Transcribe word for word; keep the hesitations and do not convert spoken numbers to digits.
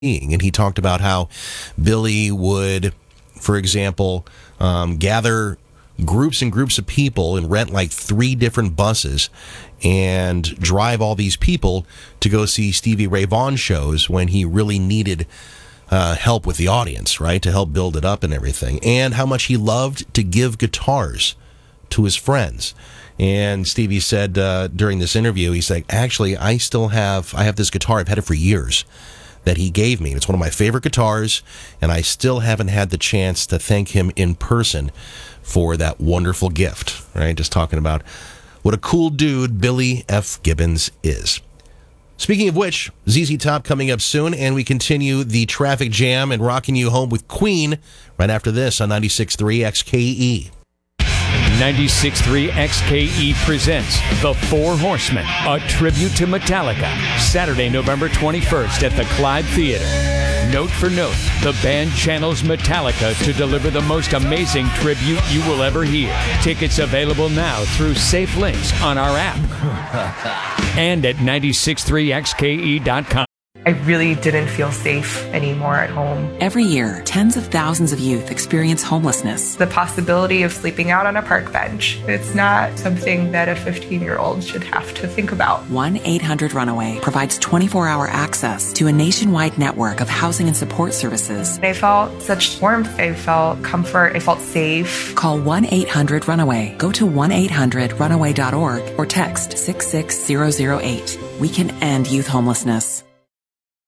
And he talked about how Billy would, for example, um, gather groups and groups of people and rent like three different buses and drive all these people to go see Stevie Ray Vaughan shows when he really needed uh, help with the audience, right, to help build it up and everything. And how much he loved to give guitars to his friends. And Stevie said uh, during this interview, he's like, actually, I still have, I have this guitar, I've had it for years, that he gave me. It's one of my favorite guitars, and I still haven't had the chance to thank him in person for that wonderful gift, right? Just talking about what a cool dude Billy F. Gibbons is. Speaking of which, Z Z Top coming up soon, and we continue the traffic jam and rocking you home with Queen right after this on ninety-six point three X K E. ninety-six point three X K E presents The Four Horsemen, a tribute to Metallica, Saturday, November twenty-first at the Clyde Theater. Note for note, the band channels Metallica to deliver the most amazing tribute you will ever hear. Tickets available now through safe links on our app and at ninety-six point three X K E dot com. I really didn't feel safe anymore at home. Every year, tens of thousands of youth experience homelessness. The possibility of sleeping out on a park bench, it's not something that a fifteen-year-old should have to think about. one eight hundred runaway provides twenty-four hour access to a nationwide network of housing and support services. I felt such warmth. I felt comfort. I felt safe. Call one eight hundred runaway. Go to one eight hundred runaway dot org or text six six zero zero eight. We can end youth homelessness.